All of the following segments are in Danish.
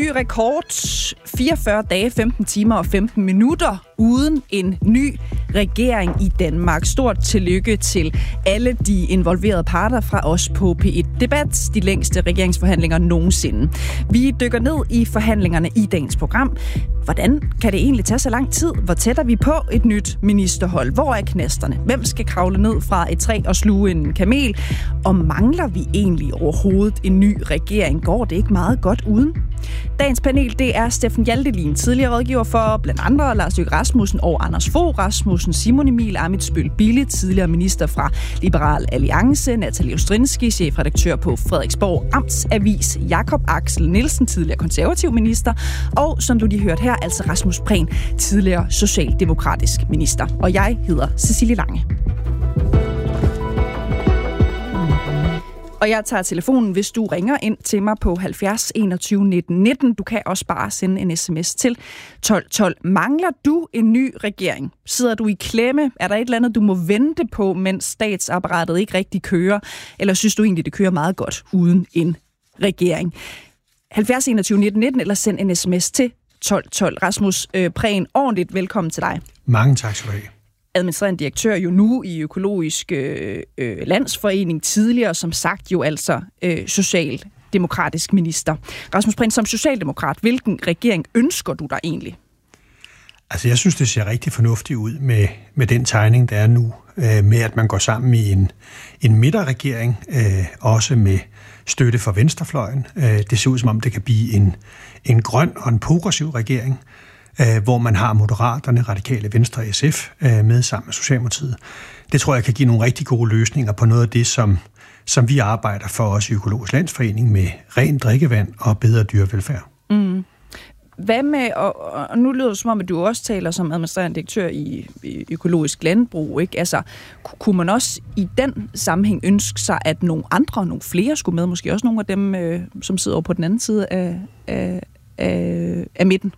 Ny rekord. 44 dage, 15 timer og 15 minutter uden en ny regering i Danmark. Stort tillykke til alle de involverede parter fra os på P1 Debat. De længste regeringsforhandlinger nogensinde. Vi dykker ned i forhandlingerne i dagens program. Hvordan kan det egentlig tage så lang tid? Hvor tæt er vi på et nyt ministerhold? Hvor er knasterne? Hvem skal kravle ned fra et træ og sluge en kamel? Og mangler vi egentlig overhovedet en ny regering? Går det ikke meget godt uden? Dagens panel, det er Steffen Hjaltelin, tidligere rådgiver for blandt andre Lars Løkke Rasmussen og Anders Fogh Rasmussen, Simon Emil Ammitzbøll-Bille, tidligere minister fra Liberal Alliance, Natalie Ostrinski, chefredaktør på Frederiksborg Amtsavis, Jakob Axel Nielsen, tidligere konservativ minister, og som du lige hørte her, altså Rasmus Prehn, tidligere socialdemokratisk minister. Og jeg hedder Cecilie Lange. Og jeg tager telefonen, hvis du ringer ind til mig på 70 21 19 19. Du kan også bare sende en sms til 1212. Mangler du en ny regering? Sidder du i klemme? Er der et eller andet, du må vente på, mens statsapparatet ikke rigtig kører? Eller synes du egentlig, det kører meget godt uden en regering? 70 21 19 19, eller send en sms til 1212. Rasmus Prehn, ordentligt velkommen til dig. Mange tak skal du have. Administrerende direktør jo nu i Økologisk Landsforening, tidligere som sagt jo altså socialdemokratisk minister. Rasmus Prehn, som socialdemokrat, hvilken regering ønsker du dig egentlig? Altså jeg synes, det ser rigtig fornuftigt ud med den tegning, der er nu, med at man går sammen i en midterregering, også med støtte fra venstrefløjen. Det ser ud som om, det kan blive en grøn og en progressiv regering, hvor man har Moderaterne, Radikale Venstre og SF med sammen med Socialdemokratiet. Det tror jeg kan give nogle rigtig gode løsninger på noget af det, som vi arbejder for os i Økologisk Landsforening med rent drikkevand og bedre dyrevelfærd. Mm. Hvad med, og nu lyder det som om, at du også taler som administrerende direktør i Økologisk Landbrug, ikke? Altså, kunne man også i den sammenhæng ønske sig, at nogle flere skulle med, måske også nogle af dem, som sidder over på den anden side af midten?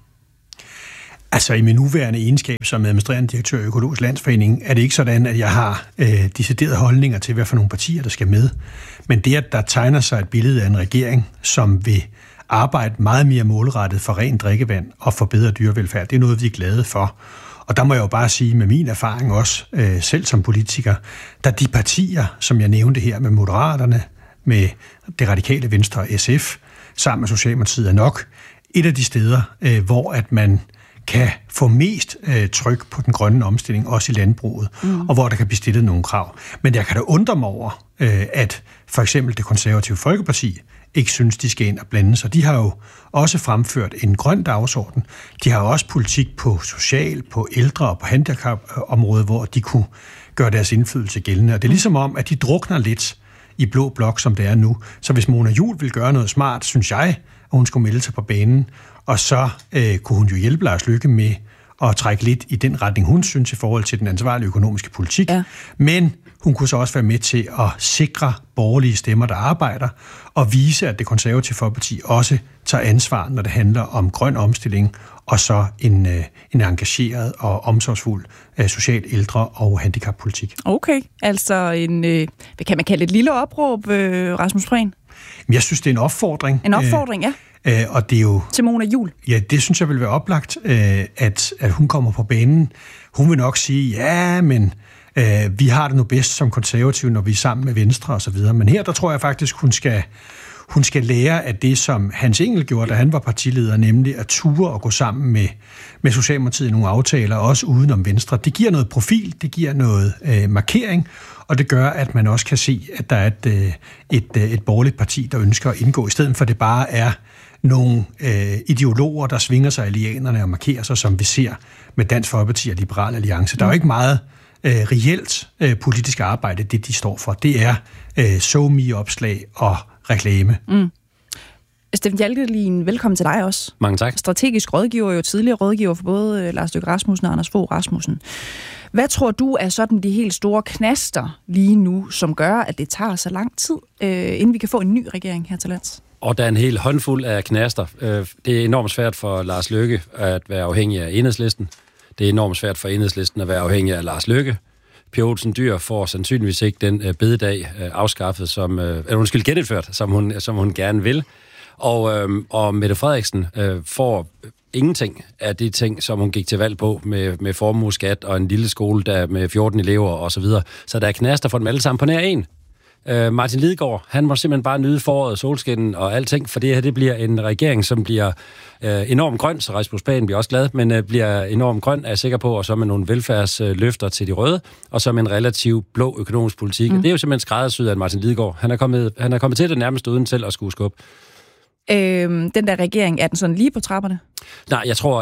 Altså i min nuværende egenskab som administrerende direktør i Økologisk Landsforening, er det ikke sådan, at jeg har deciderede holdninger til, hvad for nogle partier, der skal med. Men det, at der tegner sig et billede af en regering, som vil arbejde meget mere målrettet for rent drikkevand og for bedre dyrevelfærd, det er noget, vi er glade for. Og der må jeg jo bare sige, med min erfaring også, selv som politiker, der de partier, som jeg nævnte her med Moderaterne, med det Radikale Venstre og SF, sammen med Socialdemokratiet, er nok et af de steder, hvor at man kan få mest tryk på den grønne omstilling, også i landbruget, og hvor der kan blive stillet nogle krav. Men jeg kan da undre mig over, at for eksempel det konservative Folkeparti ikke synes, de skal ind og blande sig. De har jo også fremført en grøn dagsorden. De har jo også politik på social, på ældre og på handicapområdet, hvor de kunne gøre deres indflydelse gældende. Og det er ligesom om, at de drukner lidt i blå blok, som det er nu. Så hvis Mona Juul vil gøre noget smart, synes jeg, at hun skulle melde sig på banen. Og så kunne hun jo hjælpe Lars Løkke med at trække lidt i den retning, hun synes i forhold til den ansvarlige økonomiske politik. Ja. Men hun kunne så også være med til at sikre borgerlige stemmer, der arbejder, og vise, at det konservative Folkeparti også tager ansvar, når det handler om grøn omstilling, og så en engageret og omsorgsfuld social ældre- og handicappolitik. Okay, altså kan man kalde et lille opråb, Rasmus Prehn? Jeg synes, det er en opfordring. En opfordring, ja. Og det er jo til Mona Juul. Ja, det synes jeg vil være oplagt, at hun kommer på banen. Hun vil nok sige, ja, men vi har det nu bedst som konservative, når vi er sammen med Venstre og så videre. Men her, der tror jeg faktisk, hun skal lære af det, som Hans Engel gjorde, da han var partileder, nemlig at ture og gå sammen med Socialdemokratiet i nogle aftaler, også uden om Venstre. Det giver noget profil, det giver noget markering, og det gør, at man også kan se, at der er et borgerligt parti, der ønsker at indgå, i stedet for at det bare er nogle ideologer, der svinger sig i lianerne og markerer sig, som vi ser med Dansk Folkeparti og Liberal Alliance. Der er jo ikke meget reelt politisk arbejde, det de står for. Det er SoMe-opslag og reklame. Steffen Hjaltelin, velkommen til dig også. Mange tak. Strategisk rådgiver, jo tidligere rådgiver for både Lars Løkke Rasmussen og Anders Fogh Rasmussen. Hvad tror du er sådan de helt store knaster lige nu, som gør, at det tager så lang tid, inden vi kan få en ny regering her til lands? Og der er en hel håndfuld af knaster. Det er enormt svært for Lars Løkke at være afhængig af Enhedslisten. Det er enormt svært for Enhedslisten at være afhængig af Lars Løkke. Pia Olsen Dyhr får sandsynligvis ikke den bededag afskaffet, genindført, som hun gerne vil. Og Mette Frederiksen får ingenting af de ting, som hun gik til valg på med formueskat og en lille skole der med 14 elever og så videre. Så der er knaster for dem alle sammen på nær en. Martin Lidegaard, han må simpelthen bare nyde foråret, solskinnen og alting, for det her, det bliver en regering, som bliver enormt grøn, så Rasmus Paludan bliver også glad, men bliver enormt grøn, er jeg sikker på, og så med nogle velfærdsløfter til de røde, og så med en relativt blå økonomisk politik. Det er jo simpelthen skræddersyet af Martin Lidegaard. Han er kommet til det nærmest uden selv at skulle skubbe. Den der regering, er den sådan lige på trapperne? Nej, jeg tror,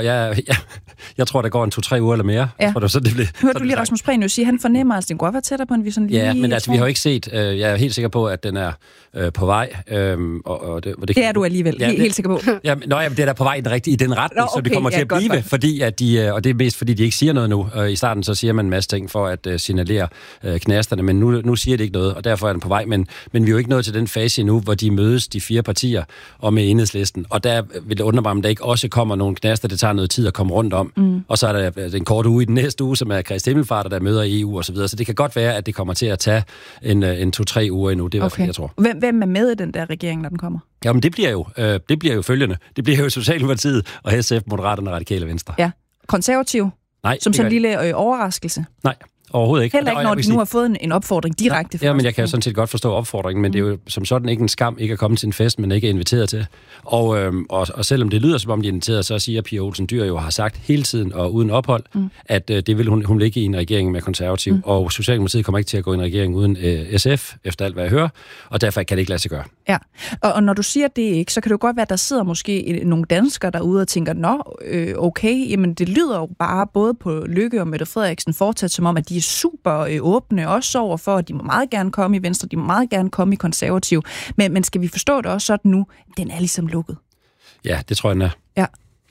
der går en 2-3 uger eller mere. Ja. Hørte du lige Rasmus Prehn sige, han fornemmer, at den går være tættere på, end vi sådan lige... Ja, men altså, vi har jo ikke set... jeg er helt sikker på, at den er på vej. Det er du alligevel, helt sikker på. Det er der på vej i den retning, så det kommer til at blive, fordi at og det er mest fordi, de ikke siger noget nu. I starten så siger man en masse ting for at signalere knasterne, men nu siger det ikke noget, og derfor er den på vej. Men vi er jo ikke nået til den fase endnu, hvor de mødes, de 4 partier, og med Enhedslisten. Og der vil det undre mig, om der ikke også kommer nogle knaster, det tager noget tid at komme rundt om. Og så er der den korte uge i den næste uge, som er Kristi Himmelfart, der møder i EU og så videre. Så det kan godt være, at det kommer til at tage en 2-3 uger endnu. Det er i hvert fald, jeg tror. Hvem er med i den der regering, når den kommer? Jamen, det bliver jo følgende. Det bliver jo Socialdemokratiet og SF, Moderaterne og Radikale Venstre. Ja. Konservativ? Nej. Som sådan en lille overraskelse? Nej. Overhovedet ikke. Heller ikke, når de nu har fået en opfordring direkte fra. Ja, men jeg kan jo sådan set godt forstå opfordringen, men det er jo som sådan ikke en skam ikke at komme til en fest, men ikke er inviteret til. Og selvom det lyder, som om de er inviteret, så siger Pia Olsen Dyhr jo har sagt hele tiden og uden ophold, at det vil hun ligge i en regering med Konservativ. Og Socialdemokratiet kommer ikke til at gå i en regering uden SF, efter alt hvad jeg hører, og derfor kan det ikke lade sig gøre. Ja, og når du siger det ikke, så kan det jo godt være, at der sidder måske nogle danskere derude og tænker, okay, jamen det lyder jo bare både på Løkke og Mette Frederiksen fortsat som om, at de er super åbne, også over for, at de må meget gerne komme i Venstre, de må meget gerne komme i Konservativ. Men skal vi forstå det også sådan nu, den er ligesom lukket? Ja, det tror jeg, den er. Ja.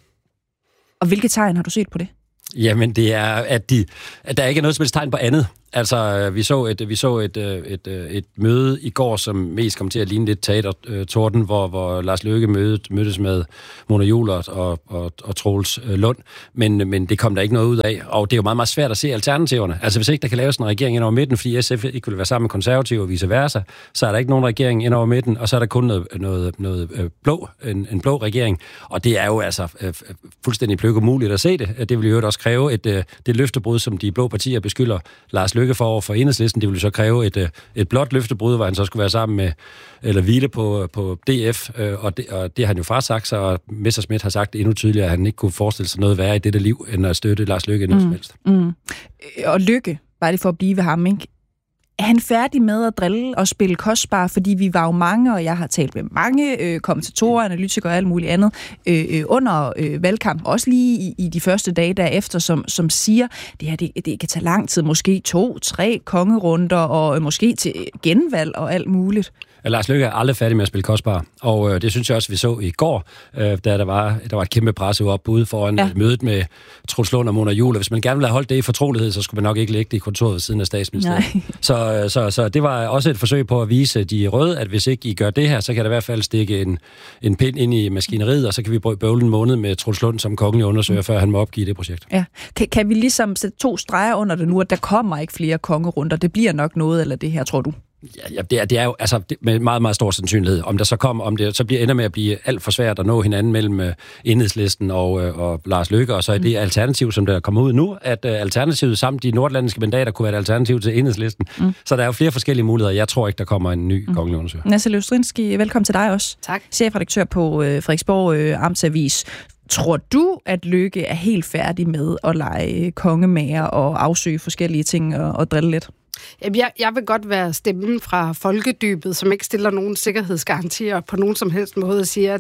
Og hvilke tegn har du set på det? Jamen, det er, at der ikke er noget som helst tegn på andet. Altså, vi så et møde i går, som mest kom til at ligne lidt teatertorden, hvor Lars Løkke mødtes med Mona Juhl og Troels Lund, men det kom der ikke noget ud af, og det er jo meget, meget svært at se alternativerne. Altså, hvis ikke der kan laves en regering ind over midten, fordi SF ikke vil være sammen med Konservative og vice versa, så er der ikke nogen regering ind over midten, og så er der kun noget blå, en blå regering, og det er jo altså fuldstændig pløkkemuligt at se det. Det vil jo også kræve det løftebrud, som de blå partier beskylder Lars Løkke for Enhedslisten. Det ville så kræve et blåt løftebrud, hvor han så skulle være sammen med, eller hvile på DF, og det har han jo frasagt sig, og Messerschmidt har sagt endnu tydeligere, at han ikke kunne forestille sig noget værre i dette liv, end at støtte Lars Løkke endnu som helst. Og Løkke, bare det for at blive ved ham, ikke? Er han færdig med at drille og spille kostbar? Fordi vi var jo mange, og jeg har talt med mange kommentatorer, analytikere og alt muligt andet under valgkampen, også lige i de første dage derefter, som siger, det her det kan tage lang tid, måske 2-3 kongerunder, og måske til genvalg og alt muligt. Lars Løkke er aldrig færdig med at spille kostbar, og det synes jeg også, vi så i går, da der var et kæmpe presseopbud foran mødet med Troels Lund og Mona Juhl. Hvis man gerne ville have holdt det i fortrolighed, så skulle man nok ikke lægge det i kontoret ved siden af statsministeriet. Så det var også et forsøg på at vise de røde, at hvis ikke I gør det her, så kan der i hvert fald stikke en pind ind i maskineriet, og så kan vi bøvle en måned med Troels Lund som kongelig undersøger, før han må opgive det projekt. Ja. Kan vi ligesom sætte 2 streger under det nu, at der kommer ikke flere kongerunder? Det bliver nok noget, eller det her, tror du? Ja, det er jo altså med meget, meget stor sandsynlighed. Om det så ender med at blive alt for svært at nå hinanden mellem Enhedslisten og Lars Løkke, og så er det alternativ, som der kommer ud nu, at alternativet samt de nordatlantiske mandater kunne være et alternativ til Enhedslisten. Så der er jo flere forskellige muligheder. Jeg tror ikke, der kommer en ny kongelig undersøger. Nasse Løvstrinski, velkommen til dig også. Tak. Chefredaktør på Frederiksborg Amtsavis. Tror du, at Løkke er helt færdig med at lege kongemager og afsøge forskellige ting og drille lidt? Jeg vil godt være stemmen fra folkedybet, som ikke stiller nogen sikkerhedsgarantier på nogen som helst måde og siger,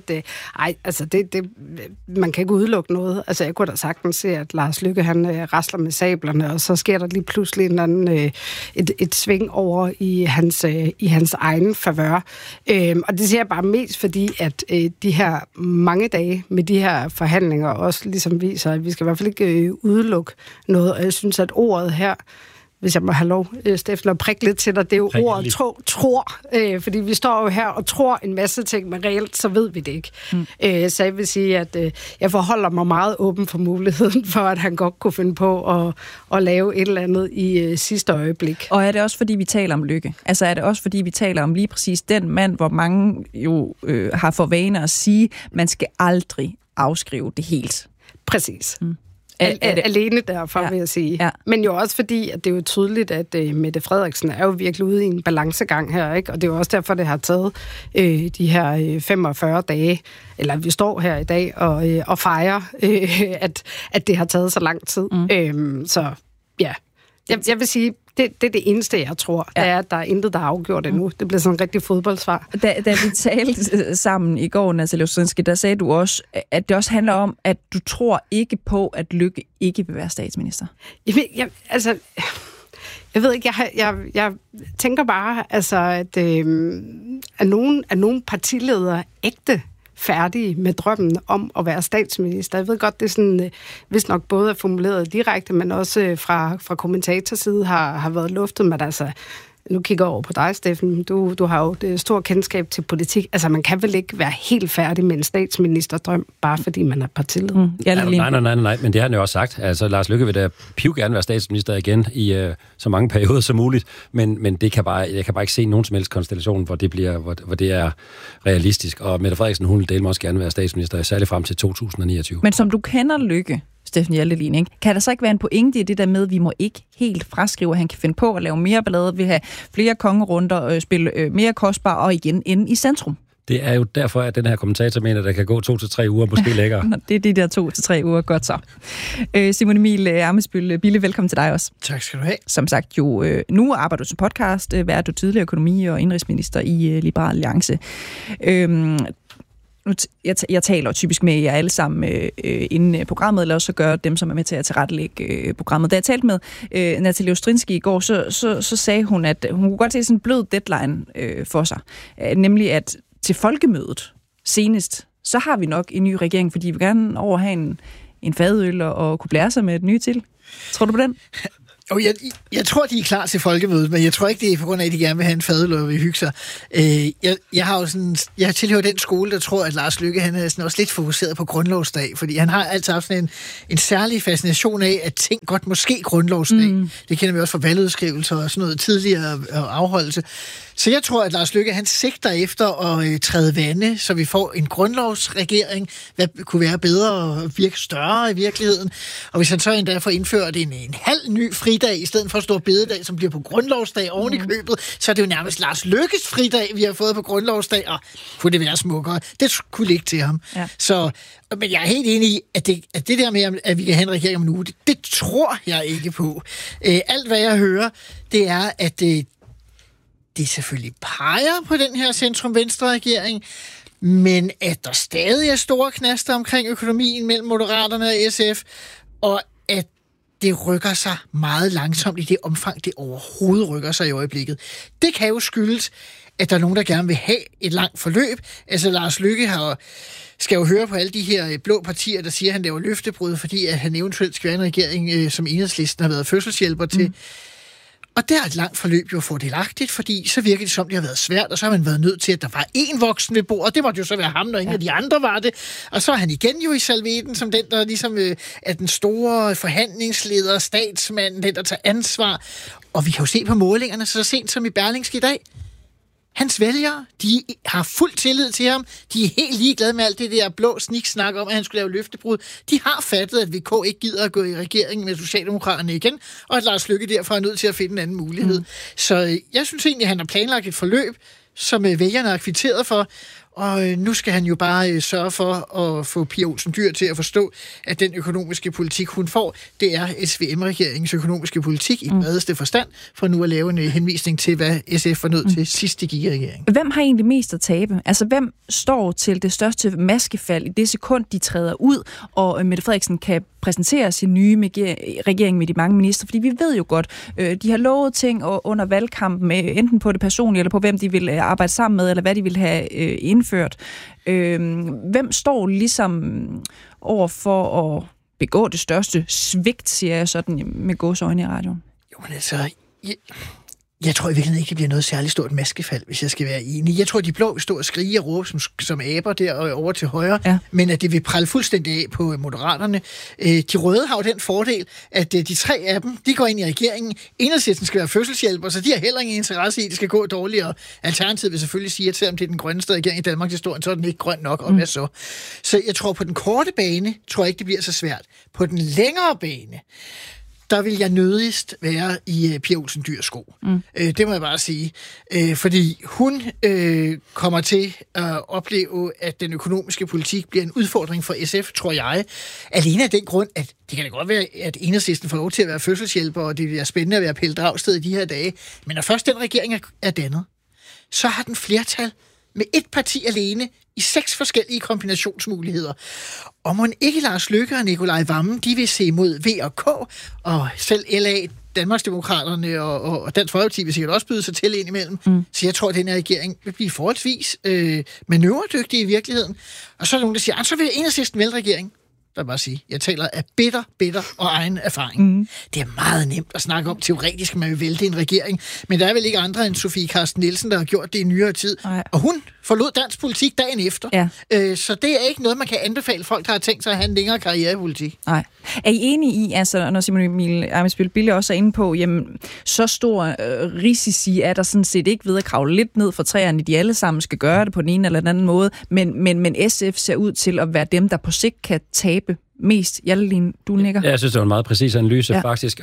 at man kan ikke udelukke noget. Altså, jeg kunne da sagtens se, at Lars Løkke, han rasler med sablerne, og så sker der lige pludselig en anden, et sving over i hans egen favør. Og det siger jeg bare mest, fordi at de her mange dage med de her forhandlinger også ligesom viser, at vi skal i hvert fald ikke udelukke noget. Og jeg synes, at ordet her hvis jeg må have lov, Steffen, at prikke lidt til dig, det er jo ordet tror. Fordi vi står jo her og tror en masse ting, men reelt så ved vi det ikke. Så jeg vil sige, at jeg forholder mig meget åben for muligheden for, at han godt kunne finde på at lave et eller andet i sidste øjeblik. Og er det også, fordi vi taler om Løkke? Altså er det også, fordi vi taler om lige præcis den mand, hvor mange jo har for vane at sige, man skal aldrig afskrive det helt? Præcis. Alene derfor, vil jeg sige. Ja. Men jo også fordi, at det er jo tydeligt, at Mette Frederiksen er jo virkelig ude i en balancegang her, ikke? Og det er jo også derfor, det har taget de her 45 dage, eller vi står her i dag og fejrer, at det har taget så lang tid. Så ja, jeg vil sige, det er det eneste, jeg tror, det er, at der er intet, der er afgjort endnu. Det bliver sådan en rigtig fodboldsvar. Da vi talte sammen i går, Natalie Ostrinski, der sagde du også, at det også handler om, at du tror ikke på, at Løkke ikke vil være statsminister. Jeg ved ikke, jeg tænker bare, altså, at er nogen partiledere ægte færdige med drømmen om at være statsminister. Jeg ved godt, det er sådan, hvis nok både er formuleret direkte, men også fra kommentatorside har været luftet, men altså, nu kigger jeg over på dig, Steffen. Du har jo det store kendskab til politik. Altså, man kan vel ikke være helt færdig med en statsministerdrøm, bare fordi man er partileder? Nej, men det har han jo også sagt. Altså, Lars Løkke vil da gerne være statsminister igen i så mange perioder som muligt, men jeg kan bare ikke se nogen som helst konstellation, hvor det er realistisk. Og Mette Frederiksen, hun vil også gerne være statsminister, særligt frem til 2029. Men som du kender Løkke, Steffen Hjaltelin, ikke? Kan der så ikke være en pointe i det der med, at vi må ikke helt fraskrive, at han kan finde på at lave mere ballade, vil have flere kongerunder, spille mere kostbar og igen inde i centrum? Det er jo derfor, at den her kommentator mener, at der kan gå 2 til 3 uger, måske længere. Det er de der 2 til 3 uger, godt så. Simon Emil Ammitzbøll-Bille, velkommen til dig også. Tak skal du have. Som sagt, nu arbejder du som podcast, vært du tidligere økonomi- og indrigsminister i Liberal Alliance. Jeg taler typisk med jer alle sammen inden programmet, eller også gør dem, som er med til at tilrettelægge programmet. Da jeg talte med Natalie Ostrinski i går, så sagde hun, at hun kunne godt se sådan en blød deadline for sig. Nemlig at til folkemødet senest, så har vi nok en ny regering, fordi vi vil gerne over have en fadøl og kunne blære sig med et nyt til. Tror du på den? Jeg tror, de er klar til folkemødet, men jeg tror ikke, det er på grund af, at de gerne vil have en fadøl og vil hygge sig. Jeg tilhører den skole, der tror, at Lars Løkke han er sådan også lidt fokuseret på grundlovsdag, fordi han har altid haft sådan en særlig fascination af, at ting godt må ske grundlovsdag. Det kender vi også fra valgudskrivelser og sådan noget tidligere afholdelse. Så jeg tror, at Lars Løkke han sigter efter at træde vande, så vi får en grundlovsregering, hvad kunne være bedre og virke større i virkeligheden. Og hvis han så endda får indført en halv ny fridag, i stedet for stor bededag, som bliver på grundlovsdag oven i købet, så er det jo nærmest Lars Løkkes fridag, vi har fået på grundlovsdag, og kunne det være smukkere. Det kunne ligge til ham. Ja. Men jeg er helt enig i, at det der med, at vi kan have en regering om en uge, det tror jeg ikke på. Alt, hvad jeg hører, det er, at det selvfølgelig peger på den her centrum-venstre-regering, men at der stadig er store knaster omkring økonomien mellem Moderaterne og SF, og at det rykker sig meget langsomt i det omfang, det overhovedet rykker sig i øjeblikket. Det kan jo skyldes, at der er nogen, der gerne vil have et langt forløb. Altså Lars Løkke skal jo høre på alle de her blå partier, der siger, at han laver løftebrud, fordi at han eventuelt skal være en regering, som Enhedslisten har været fødselshjælper til. Og der er et langt forløb jo fordelagtigt, fordi så virker det som, det har været svært, og så har man været nødt til, at der var én voksen ved bordet, og det måtte jo så være ham, når ingen af de andre var det. Og så er han igen jo i salveten, som den, der ligesom er den store forhandlingsleder, statsmand, den, der tager ansvar. Og vi kan jo se på målingerne, så sent som i Berlingske i dag, hans vælgere, de har fuld tillid til ham. De er helt ligeglade med alt det der blå sniksnak om, at han skulle lave løftebrud. De har fattet, at VK ikke gider at gå i regering med Socialdemokraterne igen, og at Lars Løkke derfor er nødt til at finde en anden mulighed. Så jeg synes egentlig, at han har planlagt et forløb, som vælgerne har kvitteret for, og nu skal han jo bare sørge for at få Pia Olsen Dyhr til at forstå, at den økonomiske politik, hun får, det er SVM-regeringens økonomiske politik i bredeste forstand, for nu at lave en henvisning til, hvad SF var nødt til sidst, de gik i regeringen. Hvem har egentlig mest at tabe? Altså, hvem står til det største maskefald i det sekund, de træder ud, og Mette Frederiksen kan præsentere sin nye regering med de mange ministre? Fordi vi ved jo godt, de har lovet ting under valgkampen, enten på det personlige, eller på hvem de vil arbejde sammen med, eller hvad de vil have indført. Hvem står ligesom over for at begå det største svigt, siger jeg sådan med gåseøjne i radioen? Jo, men altså... Jeg tror i virkeligheden ikke, det bliver noget særligt stort maskefald, hvis jeg skal være enig. Jeg tror, de blå vil stå og skrige og råbe som aber der over til højre, men at det vil prelle fuldstændig af på Moderaterne. De røde har jo den fordel, at de 3 af dem, de går ind i regeringen. Enhedslisten skal være fødselshjælper, så de har heller ingen interesse i, at det skal gå dårligere. Alternativet vil selvfølgelig sige, at selvom det er den grønneste regering i Danmark, så er den ikke grøn nok, og hvad så? Så jeg tror, på den korte bane, tror jeg ikke, det bliver så svært. På den længere bane, der vil jeg nødigst være i Pia Olsen Dyhrs sko. Det må jeg bare sige. Fordi hun kommer til at opleve, at den økonomiske politik bliver en udfordring for SF, tror jeg. Alene af den grund, at det kan da godt være, at Enhedslisten får lov til at være fødselshjælper, og det bliver spændende at være Pelle Dragsted i de her dage. Men når først den regering er dannet, så har den flertal med et parti alene i 6 forskellige kombinationsmuligheder. Og må ikke Lars Løkke og Nikolaj Wammen, de vil se mod V og K, og selv LA, Danmarksdemokraterne og Dansk Folkeparti vil sikkert også byde sig til indimellem. Så jeg tror, at den her regering vil blive forholdsvis manøvredygtig i virkeligheden. Og så er der nogen, der siger, så vil Enhedslisten vælge regering. Der bare sige, jeg taler af bitter og egen erfaring. Det er meget nemt at snakke om teoretisk, at man vil vælte en regering, men der er vel ikke andre end Sofie Carsten Nielsen, der har gjort det i nyere tid. Og hun forlod dansk politik dagen efter. Så det er ikke noget, man kan anbefale folk, der har tænkt sig at have en længere karriere i politik. Nej. Er I enige i, altså når Simon Emil Ammitzbøll-Bille også er inde på, jamen, så stor risici er der sådan set ikke ved at kravle lidt ned fra træerne, de alle sammen skal gøre det på den ene eller den anden måde, men SF ser ud til at være dem, der på sigt kan tabe mest. Hjaltelin, du nikker? Ja, jeg synes, det var en meget præcis analyse, faktisk,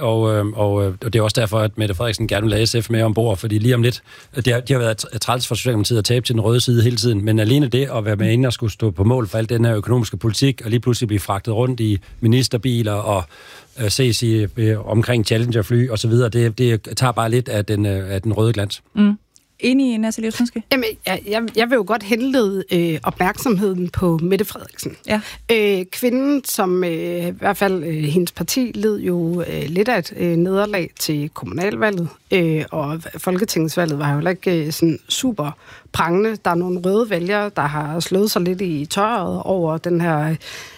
og det er også derfor, at Mette Frederiksen gerne vil have SF med ombord, fordi lige om lidt, de har været træls for Socialdemokratiet at tabe til den røde side hele tiden, men alene det at være med inde og skulle stå på mål for alt den her økonomiske politik, og lige pludselig blive fragtet rundt i ministerbiler og ses omkring Challenger-fly og så videre, det tager bare lidt af den røde glans. Enig i Natalie Osmanske? Jamen, jeg vil jo godt henlede opmærksomheden på Mette Frederiksen. Kvinden, som i hvert fald hendes parti led jo lidt af et nederlag til kommunalvalget, og folketingsvalget var jo ikke sådan super prangende. Der er nogle røde vælgere, der har slået sig lidt i tøjet over den her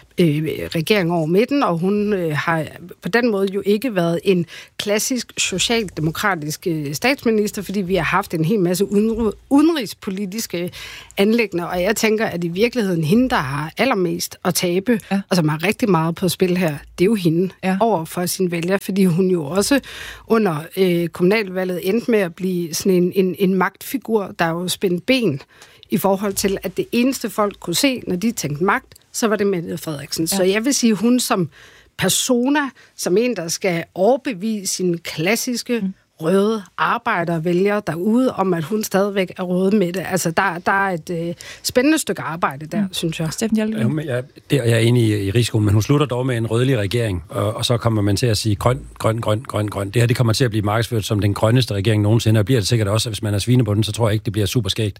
regering over midten, og hun har på den måde jo ikke været en klassisk socialdemokratisk statsminister, fordi vi har haft en hel masse udenrigspolitiske anliggender, og jeg tænker, at i virkeligheden hende, der har allermest at tabe, og som har rigtig meget på spil her, det er jo hende over for sin vælger, fordi hun jo også under kommunalvalget endte med at blive sådan en magtfigur, der jo spændte ben i forhold til, at det eneste folk kunne se, når de tænkte magt, så var det Mette Frederiksen. Så jeg vil sige, hun som persona, som en, der skal overbevise sine klassiske røde arbejdervælgere derude, om at hun stadigvæk er røde med det. Altså, der er et spændende stykke arbejde der, synes jeg. Steffen Hjaltelin? Jeg er enig i risikoen, men hun slutter dog med en rødlig regering, og så kommer man til at sige grøn. Det her, det kommer til at blive markedsført som den grønneste regering nogensinde, og bliver det sikkert også, hvis man er svinebunden, så tror jeg ikke, det bliver super skægt.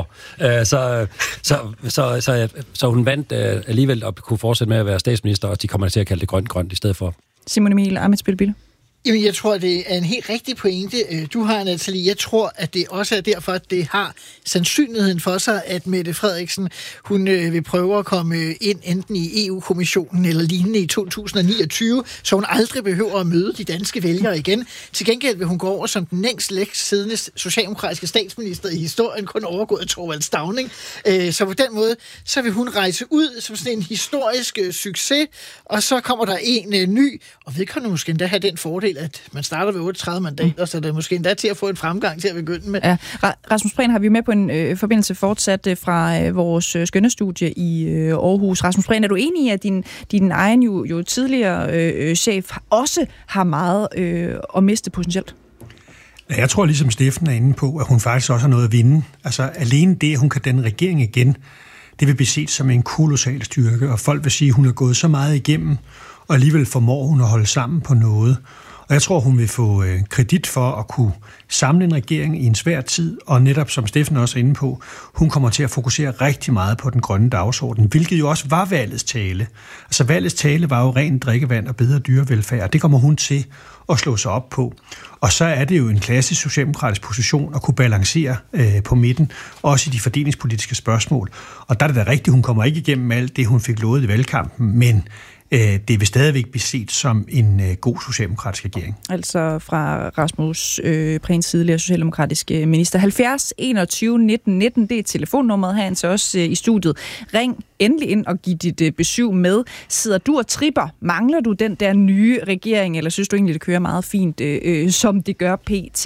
Så hun vandt alligevel at kunne fortsætte med at være statsminister, og de kommer til at kalde det grønt i stedet for. Simon Emil Ammitzbøll-Bille? Jamen, jeg tror, det er en helt rigtig pointe, du har, Natalie. Jeg tror, at det også er derfor, at det har sandsynligheden for sig, at Mette Frederiksen, hun vil prøve at komme ind enten i EU-kommissionen eller lignende i 2029, så hun aldrig behøver at møde de danske vælgere igen. Til gengæld vil hun gå over som den længst siddende socialdemokratiske statsminister i historien, kun overgået af Thorvald Stauning. Så på den måde, så vil hun rejse ud som sådan en historisk succes, og så kommer der en ny, og vedkommende måske endda have den fordel, at man starter ved 38 mandater, så det er måske endda til at få en fremgang til at begynde med. Ja. Rasmus Prehn har vi med på en forbindelse fortsat fra vores skønnestudie i Aarhus. Rasmus Prehn, er du enig i, at din egen jo tidligere chef også har meget at miste potentielt? Jeg tror ligesom Steffen er inde på, at hun faktisk også har noget at vinde. Altså alene det, at hun kan danne regering igen, det vil blive set som en kolossal styrke, og folk vil sige, at hun er gået så meget igennem, og alligevel formår hun at holde sammen på noget. Og jeg tror, hun vil få kredit for at kunne samle en regering i en svær tid, og netop som Steffen også er inde på, hun kommer til at fokusere rigtig meget på den grønne dagsorden, hvilket jo også var valgets tale. Altså valgets tale var jo rent drikkevand og bedre dyrevelfærd, det kommer hun til at slå sig op på. Og så er det jo en klassisk socialdemokratisk position at kunne balancere på midten, også i de fordelingspolitiske spørgsmål. Og der er det da rigtigt, hun kommer ikke igennem alt det, hun fik lovet i valgkampen, men det vil stadigvæk blive set som en god socialdemokratisk regering. Altså fra Rasmus Prehn, tidligere socialdemokratisk minister. 70 21 19 19, det er telefonnummeret her til os i studiet. Ring endelig ind og giv dit besøg med. Sidder du og tripper? Mangler du den der nye regering, eller synes du egentlig, det kører meget fint, som det gør pt?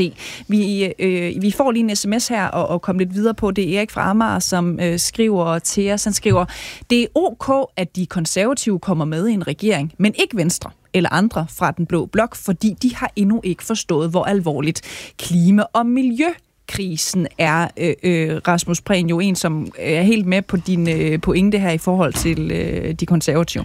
Vi får lige en sms her og komme lidt videre på. Det er Erik fra Amager, som skriver til os. Han skriver, det er ok, at de konservative kommer med i en regering, men ikke Venstre eller andre fra den blå blok, fordi de har endnu ikke forstået, hvor alvorligt klima- og miljøkrisen er. Rasmus Prehn, jo en, som er helt med på din pointe her i forhold til de konservative.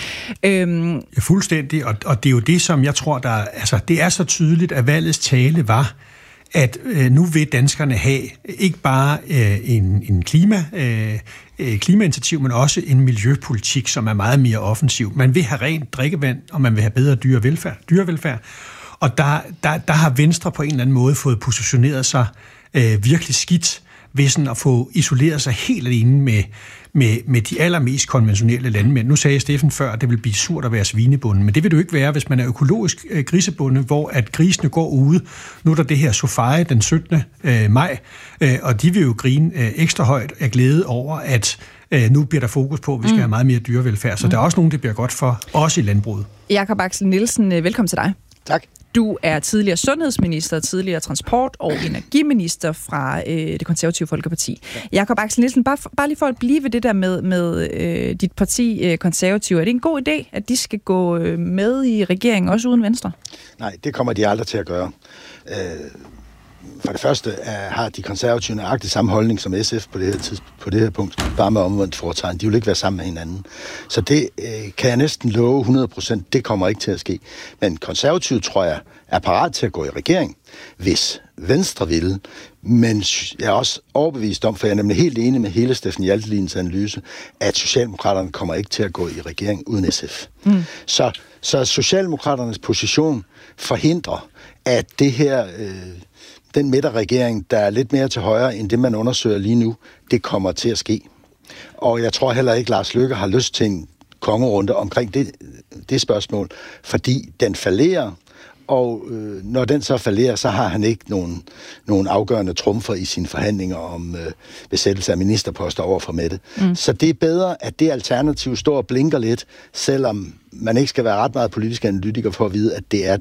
Fuldstændig, og det er jo det, som jeg tror, det er så tydeligt, at valgets tale var, at nu vil danskerne have ikke bare en klimainitiativ, men også en miljøpolitik, som er meget mere offensiv. Man vil have rent drikkevand, og man vil have bedre dyrevelfærd. Og der har Venstre på en eller anden måde fået positioneret sig virkelig skidt ved sådan at få isoleret sig helt alene med de allermest konventionelle landmænd. Nu sagde Steffen før, at det vil blive surt at være svinebonde, men det vil du ikke være, hvis man er økologisk grisebonde, hvor at grisene går ude. Nu er der det her sofari den 17. maj, og de vil jo grine ekstra højt af glæde over, at nu bliver der fokus på, at vi skal have meget mere dyrevelfærd. Så der er også nogen, det bliver godt for, også i landbruget. Jakob Axel Nielsen, velkommen til dig. Tak. Du er tidligere sundhedsminister, tidligere transport- og energiminister fra det konservative Folkeparti. Jakob Axel Nielsen, bare lige for at blive ved det der med dit parti konservative. Er det en god idé, at de skal gå med i regeringen, også uden Venstre? Nej, det kommer de aldrig til at gøre. For det første har de konservative nøjagtigt samme holdning som SF på det her punkt, bare med omvendt fortegn. De vil ikke være sammen med hinanden. Så det kan jeg næsten love 100%, det kommer ikke til at ske. Men konservative, tror jeg, er parat til at gå i regering, hvis Venstre vil. Men jeg er også overbevist om, for jeg er nemlig helt enig med hele Steffen Hjaltelins analyse, at Socialdemokraterne kommer ikke til at gå i regering uden SF. Så Socialdemokraternes position forhindrer, at det her... den midterregering, der er lidt mere til højre end det, man undersøger lige nu, det kommer til at ske. Og jeg tror heller ikke, Lars Løkke har lyst til en kongerunde omkring det spørgsmål, fordi den fallerer, og når den så fallerer, så har han ikke nogen afgørende trumfer i sine forhandlinger om besættelse af ministerposter over for Mette. Så det er bedre, at det alternativ står og blinker lidt, selvom man ikke skal være ret meget politisk analytiker for at vide, at det er